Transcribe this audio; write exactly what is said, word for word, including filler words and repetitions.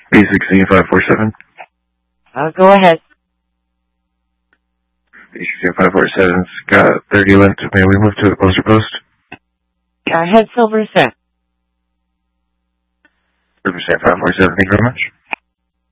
B sixteen five four seven. Uh, go ahead. B sixteen five four seven's got thirty left. May we move to the closer post? Go ahead, Silver Set. Silver Set five four seven, thank you very much.